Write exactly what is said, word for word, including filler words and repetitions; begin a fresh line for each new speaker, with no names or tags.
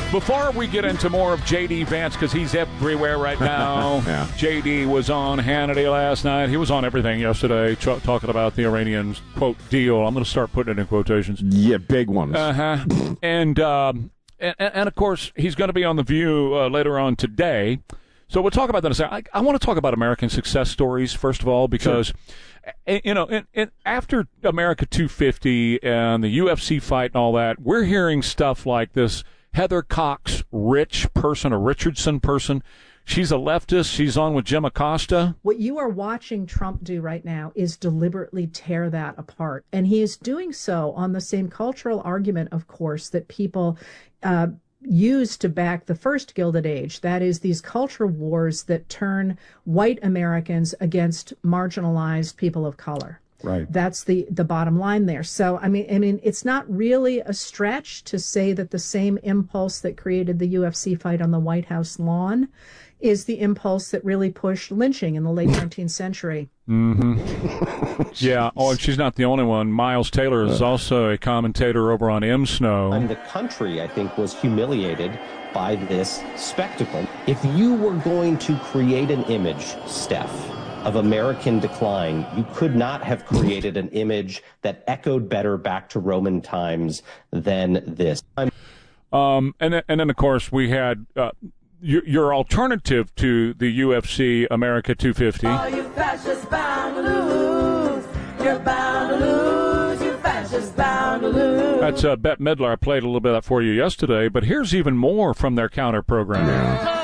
Before we get into more of J D. Vance, because he's everywhere right now,
yeah.
J D was on Hannity last night. He was on everything yesterday, ch- talking about the Iranian, quote, deal. I'm going to start putting it in quotations.
Yeah, big ones.
Uh-huh. and, um, and, and, of course, he's going to be on The View uh, later on today. So we'll talk about that in a second. I, I want to talk about American success stories, first of all, because, sure. you know, in, in, after America two fifty and the U F C fight and all that, we're hearing stuff like this Heather Cox Rich person, a Richardson person. She's a leftist. She's on with Jim Acosta.
What you are watching Trump do right now is deliberately tear that apart. And he is doing so on the same cultural argument, of course, that people uh, use to back the first Gilded Age. That is, these culture wars that turn white Americans against marginalized people of color.
Right.
That's the, the bottom line there. So, I mean, I mean, it's not really a stretch to say that the same impulse that created the U F C fight on the White House lawn is the impulse that really pushed lynching in the late nineteenth century.
Mm-hmm. Yeah. Oh, and she's not the only one. Miles Taylor is also a commentator over on M. Snow.
And the country, I think, was humiliated by this spectacle. If you were going to create an image, Steph, of American decline, you could not have created an image that echoed better back to Roman times than this.
Um, and, then, and then, of course, we had uh, your, your alternative to the U F C America two fifty.
Oh, you fascists bound to lose. You're bound to lose. You fascists bound to lose.
That's uh, Bette Midler. I played a little bit of that for you yesterday, but here's even more from their counter program.